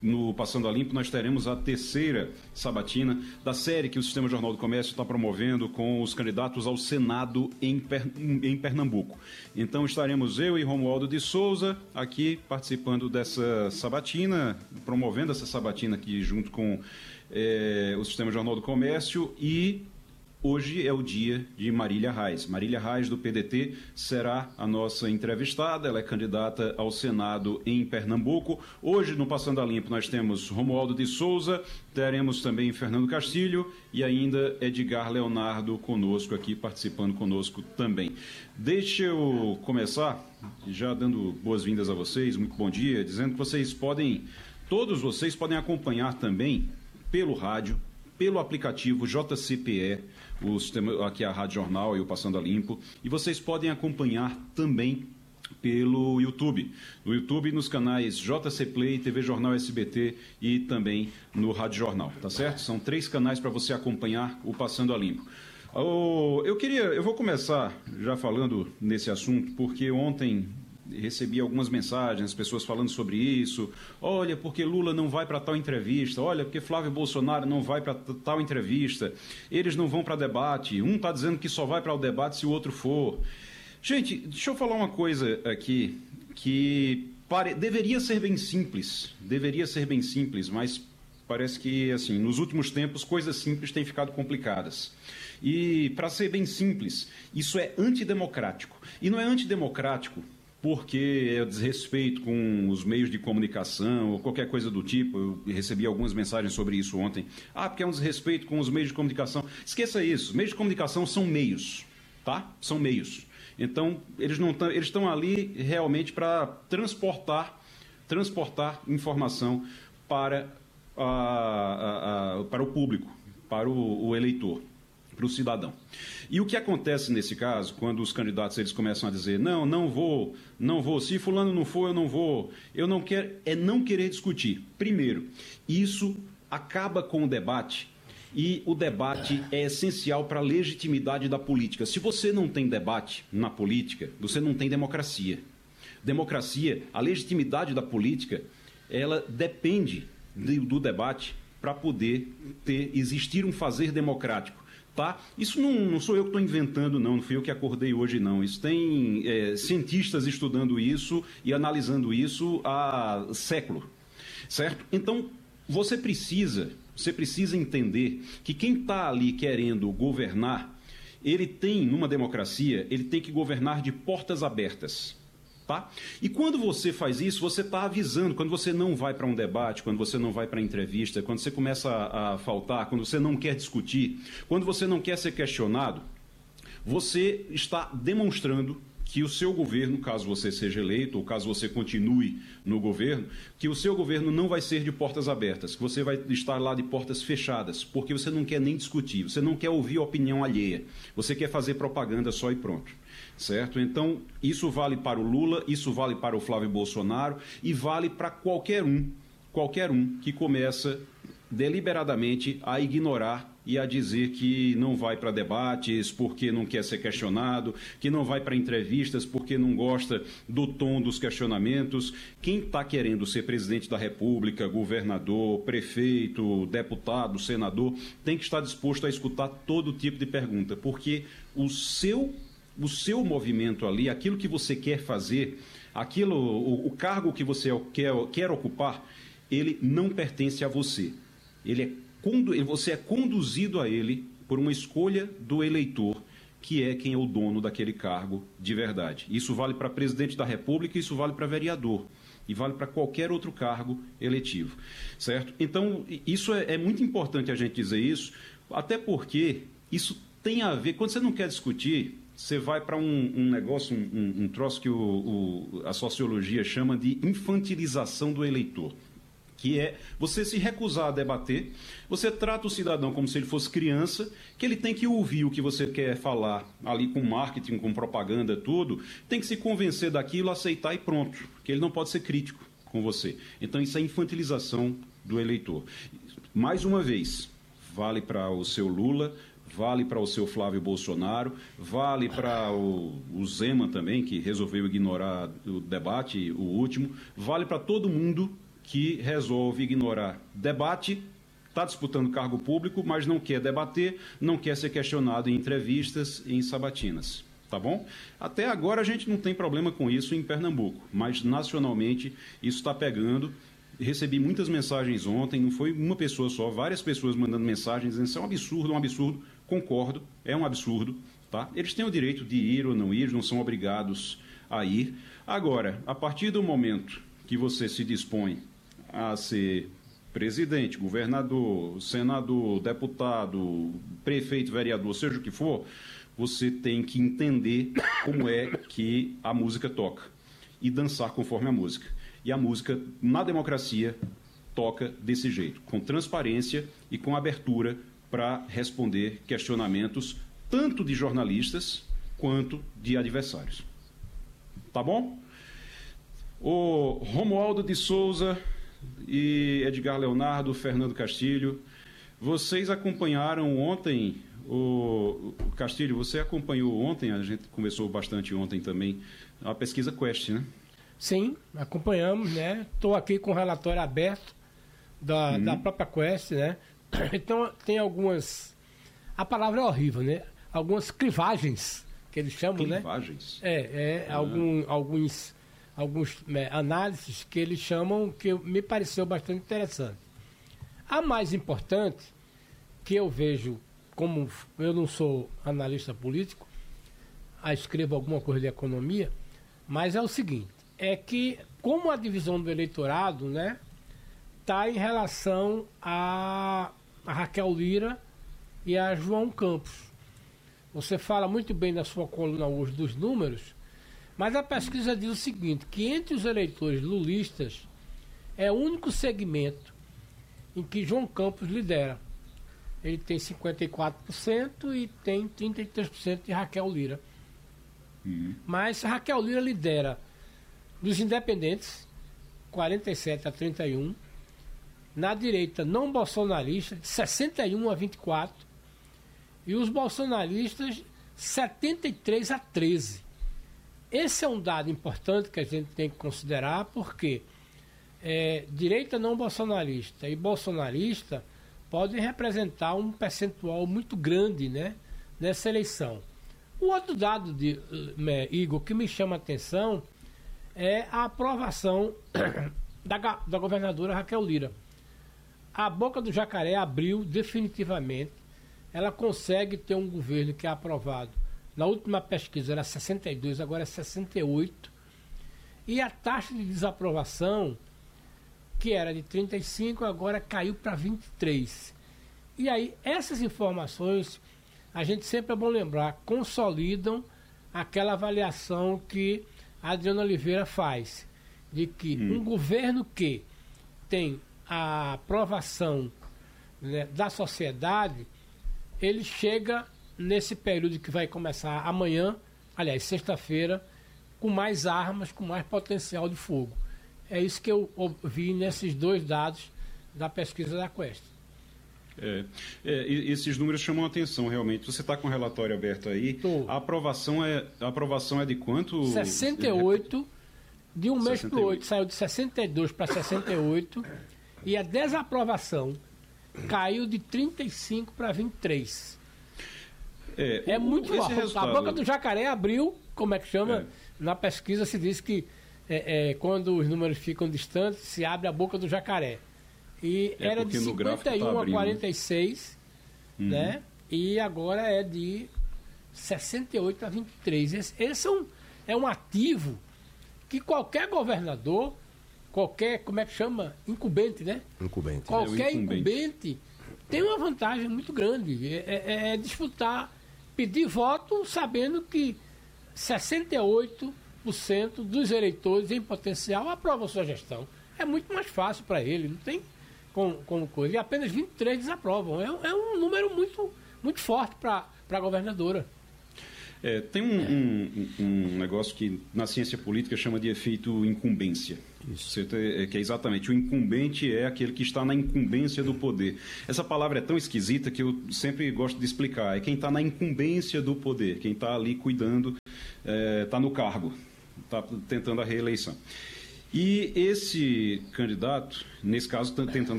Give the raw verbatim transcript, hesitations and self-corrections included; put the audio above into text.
No Passando a Limpo, nós teremos a terceira sabatina da série que o Sistema Jornal do Comércio está promovendo com os candidatos ao Senado em, per... em Pernambuco. Então estaremos eu e Romualdo de Souza aqui participando dessa sabatina, promovendo essa sabatina aqui junto com é, o Sistema Jornal do Comércio. E hoje é o dia de Marília Reis. Marília Reis, do P D T, será a nossa entrevistada. Ela é candidata ao Senado em Pernambuco. Hoje, no Passando a Limpo, nós temos Romualdo de Souza, teremos também Fernando Castilho e ainda Edgar Leonardo conosco aqui, participando conosco também. Deixa eu começar, já dando boas-vindas a vocês, muito bom dia, dizendo que vocês podem, todos vocês podem acompanhar também pelo rádio, pelo aplicativo J C P E, o sistema, aqui é a Rádio Jornal e o Passando a Limpo, e vocês podem acompanhar também pelo YouTube. No YouTube, nos canais J C Play, T V Jornal S B T e também no Rádio Jornal, tá certo? São três canais para você acompanhar o Passando a Limpo. Oh, eu queria, eu vou começar já falando nesse assunto, porque ontem recebi algumas mensagens, pessoas falando sobre isso. Olha, porque Lula não vai para tal entrevista. Olha, porque Flávio Bolsonaro não vai para tal entrevista. Eles não vão para debate. Um está dizendo que só vai para o debate se o outro for. Gente, deixa eu falar uma coisa aqui que pare... deveria ser bem simples. Deveria ser bem simples, mas parece que, assim, nos últimos tempos, coisas simples têm ficado complicadas. E, para ser bem simples, isso é antidemocrático. E não é antidemocrático porque é desrespeito com os meios de comunicação ou qualquer coisa do tipo. Eu recebi algumas mensagens sobre isso ontem. Ah, porque é um desrespeito com os meios de comunicação. Esqueça isso. Meios de comunicação são meios, tá? São meios. Então, eles não tão, eles estão ali realmente para transportar, transportar informação para, a, a, a, para o público, para o, o eleitor, para o cidadão. E o que acontece nesse caso, quando os candidatos eles começam a dizer não, não vou, não vou, se fulano não for, eu não vou, eu não quero, é não querer discutir. Primeiro, isso acaba com o debate, e o debate é essencial para a legitimidade da política. Se você não tem debate na política, você não tem democracia. Democracia, a legitimidade da política, ela depende do, do debate para poder ter, existir um fazer democrático. Tá? Isso não, não sou eu que estou inventando, não, não fui eu que acordei hoje, não. Isso tem é, cientistas estudando isso e analisando isso há século, certo? Então, você precisa, você precisa entender que quem está ali querendo governar, ele tem, numa democracia, ele tem que governar de portas abertas. Tá? E quando você faz isso, você está avisando, quando você não vai para um debate, quando você não vai para entrevista, quando você começa a, a faltar, quando você não quer discutir, quando você não quer ser questionado, você está demonstrando que o seu governo, caso você seja eleito ou caso você continue no governo, que o seu governo não vai ser de portas abertas, que você vai estar lá de portas fechadas, porque você não quer nem discutir, você não quer ouvir a opinião alheia, você quer fazer propaganda só e pronto. Certo? Então, isso vale para o Lula, isso vale para o Flávio Bolsonaro e vale para qualquer um, qualquer um que começa deliberadamente a ignorar e a dizer que não vai para debates porque não quer ser questionado, que não vai para entrevistas porque não gosta do tom dos questionamentos. Quem está querendo ser presidente da República, governador, prefeito, deputado, senador, tem que estar disposto a escutar todo tipo de pergunta, porque o seu o seu movimento ali, aquilo que você quer fazer, aquilo, o, o cargo que você quer, quer ocupar, ele não pertence a você. Ele é, você é conduzido a ele por uma escolha do eleitor, que é quem é o dono daquele cargo de verdade. Isso vale para presidente da República, isso vale para vereador, e vale para qualquer outro cargo eletivo, certo? Então, isso é, é muito importante a gente dizer isso, até porque isso tem a ver, quando você não quer discutir, você vai para um, um negócio, um, um troço que o, o, a sociologia chama de infantilização do eleitor, que é você se recusar a debater, você trata o cidadão como se ele fosse criança, que ele tem que ouvir o que você quer falar ali com marketing, com propaganda, tudo, tem que se convencer daquilo, aceitar e pronto, que ele não pode ser crítico com você. Então isso é infantilização do eleitor. Mais uma vez, vale para o seu Lula, vale para o seu Flávio Bolsonaro, vale para o, o Zema também, que resolveu ignorar o debate, o último, vale para todo mundo que resolve ignorar debate, está disputando cargo público, mas não quer debater, não quer ser questionado em entrevistas e em sabatinas. Tá bom? Até agora a gente não tem problema com isso em Pernambuco, mas nacionalmente isso está pegando. Recebi muitas mensagens ontem, não foi uma pessoa só, várias pessoas mandando mensagens dizendo que isso é um absurdo, um absurdo. Concordo, é um absurdo. Tá? Eles têm o direito de ir ou não ir, não são obrigados a ir. Agora, a partir do momento que você se dispõe a ser presidente, governador, senador, deputado, prefeito, vereador, seja o que for, você tem que entender como é que a música toca e dançar conforme a música. E a música, na democracia, toca desse jeito, com transparência e com abertura para responder questionamentos tanto de jornalistas quanto de adversários. Tá bom? O Romualdo de Souza e Edgar Leonardo, Fernando Castilho, vocês acompanharam ontem, o Castilho, você acompanhou ontem, a gente conversou bastante ontem também, a pesquisa Quest, né? Sim, acompanhamos, né? Estou aqui com o relatório aberto da, hum. da própria Quest, né? Então tem algumas, a palavra é horrível, né? Algumas clivagens, que eles chamam, clivagens. né? É, é ah. algum, alguns, alguns é, análises que eles chamam, que me pareceu bastante interessante. A mais importante, que eu vejo, como eu não sou analista político, a escrevo alguma coisa de economia, mas é o seguinte, é que como a divisão do eleitorado, né, está em relação a, a Raquel Lira e a João Campos. Você fala muito bem na sua coluna hoje dos números, mas a pesquisa diz o seguinte, que entre os eleitores lulistas é o único segmento em que João Campos lidera. Ele tem cinquenta e quatro por cento e tem trinta e três por cento de Raquel Lira. Uhum. Mas Raquel Lira lidera dos independentes, quarenta e sete a trinta e um, na direita não bolsonarista, de sessenta e um a vinte e quatro, e os bolsonaristas, setenta e três a treze. Esse é um dado importante que a gente tem que considerar, porque é, direita não bolsonarista e bolsonarista podem representar um percentual muito grande, né, nessa eleição. O outro dado, de, uh, Igor, que me chama a atenção é a aprovação da, da governadora Raquel Lira. A boca do jacaré abriu definitivamente. Ela consegue ter um governo que é aprovado. Na última pesquisa era sessenta e dois, agora é sessenta e oito. E a taxa de desaprovação, que era de trinta e cinco, agora caiu para vinte e três. E aí, essas informações, a gente sempre é bom lembrar, consolidam aquela avaliação que a Adriana Oliveira faz, de que hum. um governo que tem a aprovação, né, da sociedade, ele chega nesse período que vai começar amanhã, aliás, sexta-feira, com mais armas, com mais potencial de fogo. É isso que eu vi nesses dois dados da pesquisa da Quest. É, é, esses números chamam a atenção, realmente. Você está com o relatório aberto aí. Tô. A aprovação é, a aprovação é de quanto? sessenta e oito, de um mês para o outro, saiu de sessenta e dois para sessenta e oito, e a desaprovação caiu de trinta e cinco para vinte e três. É, é muito forte. Resultado... A boca do jacaré abriu, como é que chama? É. Na pesquisa se diz que é, é, quando os números ficam distantes, se abre a boca do jacaré. E é era de cinquenta e um tá a quarenta e seis, uhum. né? E agora é de sessenta e oito a vinte e três. Esse, esse é, um, é um ativo que qualquer governador, qualquer, como é que chama? Incumbente, né? Incumbente. Qualquer é incumbente. incumbente tem uma vantagem muito grande. É, é, é disputar, pedir voto sabendo que sessenta e oito por cento dos eleitores em potencial aprovam sua gestão. É muito mais fácil para ele, não tem como, como coisa. E apenas vinte e três desaprovam. É, é um número muito, muito forte para a governadora. É, tem um, um, um negócio que na ciência política chama de efeito incumbência. Isso. Tem, que é exatamente, o incumbente é aquele que está na incumbência do poder. Essa palavra é tão esquisita que eu sempre gosto de explicar. É quem está na incumbência do poder, quem está ali cuidando, está é, no cargo, está tentando a reeleição. E esse candidato, nesse caso, tentando